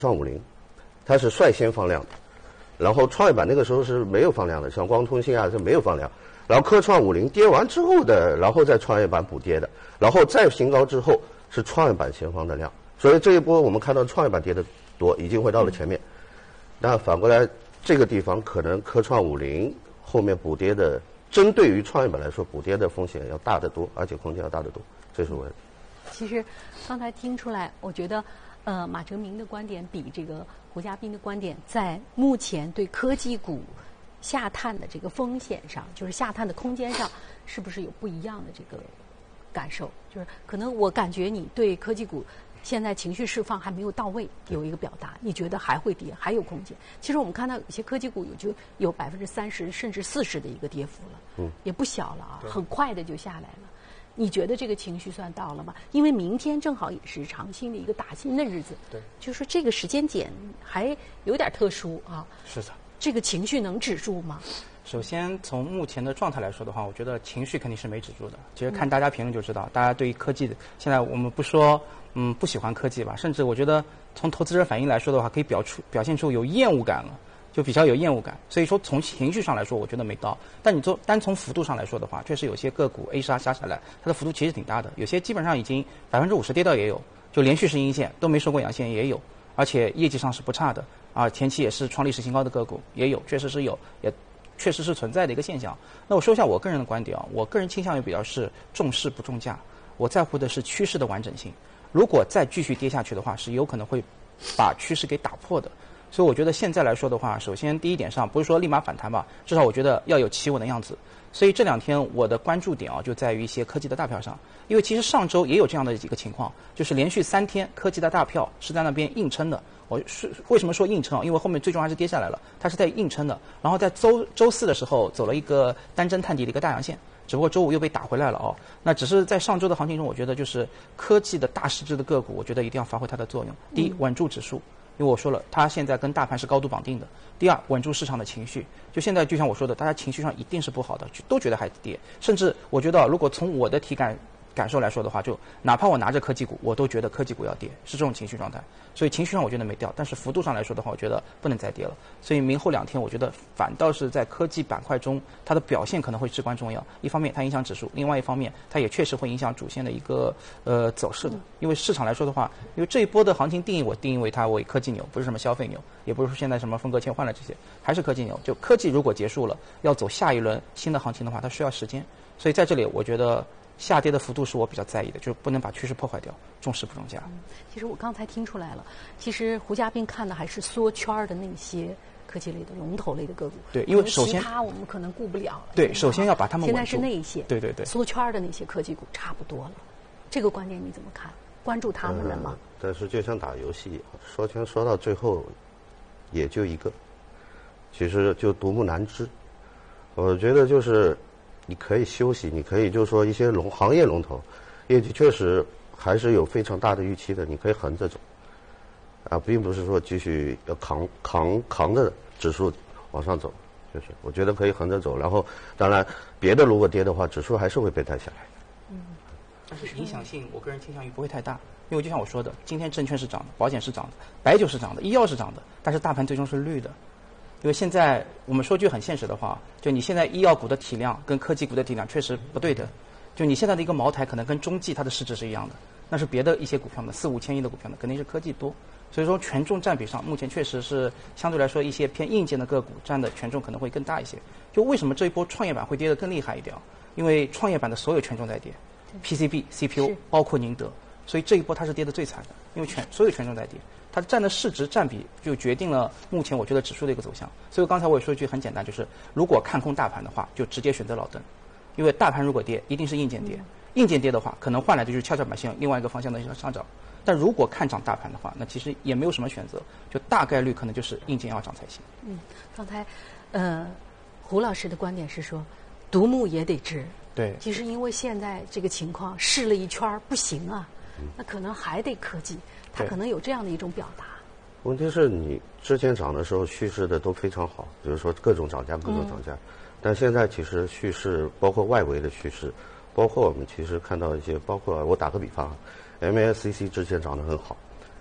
创50，它是率先放量的，然后创业板那个时候是没有放量的，像光通信啊是没有放量，然后科创50跌完之后的，然后再创业板补跌的，然后再新高之后是创业板先放的量，所以这一波我们看到创业板跌的多，已经回到了前面。那反过来这个地方可能科创50后面补跌的，针对于创业板来说，补跌的风险要大得多，而且空间要大得多，这是我。 其实刚才听出来，我觉得马哲明的观点比这个胡嘉斌的观点在目前对科技股下探的这个风险上，就是下探的空间上，是不是有不一样的这个感受？就是可能我感觉你对科技股现在情绪释放还没有到位，有一个表达，你觉得还会跌，还有空间。其实我们看到有些科技股就有30%甚至40%的一个跌幅了，也不小了啊，很快的就下来了。你觉得这个情绪算到了吗？因为明天正好也是长新的一个打新的日子， 对， 就是说这个时间点还有点特殊啊。 是的， 这个情绪能止住吗？ 首先从目前的状态来说的话，我觉得情绪肯定是没止住的。其实看大家评论就知道，大家对于科技的，现在我们不说不喜欢科技吧，甚至我觉得从投资者反应来说的话，可以表现出有厌恶感了。就比较有厌恶感，所以说从情绪上来说，我觉得没到。但你单从幅度上来说的话，确实有些个股 A 杀下来，它的幅度其实挺大的，有些基本上已经50%跌到也有，就连续是阴线都没收过阳线也有，而且业绩上是不差的啊，前期也是创历史新高的个股也有，确实是有，也确实是存在的一个现象。那我说一下我个人的观点啊，我个人倾向于比较是重势不重价，我在乎的是趋势的完整性。如果再继续跌下去的话，是有可能会把趋势给打破的。所以我觉得现在来说的话，首先第一点上不是说立马反弹吧，至少我觉得要有企稳的样子。所以这2天我的关注点啊，就在于一些科技的大票上，因为其实上周也有这样的一个情况，就是连续3天科技的大票是在那边硬撑的。我是为什么说硬撑啊？因为后面最终还是跌下来了，它是在硬撑的。然后在周四的时候走了一个单针探底的一个大阳线，只不过周五又被打回来了哦。那只是在上周的行情中，我觉得就是科技的大市值的个股，我觉得一定要发挥它的作用。第一，稳住指数。因为我说了，它现在跟大盘是高度绑定的。第二，稳住市场的情绪。就现在，就像我说的，大家情绪上一定是不好的，都觉得还跌。甚至我觉得，如果从我的体感受来说的话，就哪怕我拿着科技股，我都觉得科技股要跌，是这种情绪状态。所以情绪上我觉得没掉，但是幅度上来说的话，我觉得不能再跌了。所以明后2天，我觉得反倒是在科技板块中，它的表现可能会至关重要。一方面它影响指数，另外一方面它也确实会影响主线的一个走势的。因为市场来说的话，因为这一波的行情我定义为它为科技牛，不是什么消费牛，也不是说现在什么风格切换了这些，还是科技牛。就科技如果结束了，要走下一轮新的行情的话，它需要时间。所以在这里，我觉得下跌的幅度是我比较在意的，就是不能把趋势破坏掉，重势不重价。 其实我刚才听出来了，其实胡嘉宾看的还是缩圈的那些科技类的龙头类的个股。 对，因为首先其他我们可能顾不了。 对，首先要把它们稳住。 现在是那一些。 对对对。 缩圈的那些科技股差不多了，这个观点你怎么看？关注他们了吗？ 但是就像打游戏，说圈说到最后，也就一个，其实就独木难支。我觉得就是你可以休息，你可以就是说一些行业龙头，业绩确实还是有非常大的预期的，你可以横着走，啊，并不是说继续要扛着指数往上走，就是我觉得可以横着走，然后当然别的如果跌的话，指数还是会被带下来。 但是影响性，我个人倾向于不会太大，因为就像我说的，今天证券是涨的，保险是涨的，白酒是涨的，医药是涨的，但是大盘最终是绿的。因为现在我们说句很现实的话，就你现在医药股的体量跟科技股的体量确实不对的，就你现在的一个茅台可能跟中纪它的市值是一样的，那是别的一些股票的4、5千亿的股票呢，肯定是科技多。所以说权重占比上，目前确实是相对来说一些偏硬件的个股占的权重可能会更大一些。就为什么这一波创业板会跌得更厉害一点？因为创业板的所有权重在跌。PCB、CPU 包括宁德，所以这一波它是跌得最惨的，因为所有权重在跌，它占的市值占比就决定了目前我觉得指数的一个走向。所以刚才我也说一句很简单，就是如果看空大盘的话，就直接选择老邓，因为大盘如果跌，一定是硬件跌，硬件跌的话，可能换来的就是跷跷板线另外一个方向的一个上涨。但如果看涨大盘的话，那其实也没有什么选择，就大概率可能就是硬件要涨才行。 刚才胡老师的观点是说，独木也得支。 对， 其实因为现在这个情况试了一圈不行啊，那可能还得科技，它可能有这样的一种表达。 问题是你之前涨的时候叙事的都非常好，就是说各种涨价，但现在其实叙事包括外围的叙事，包括我们其实看到一些，包括我打个比方 ，MACC 之前涨得很好，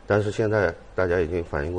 但是现在大家已经反应过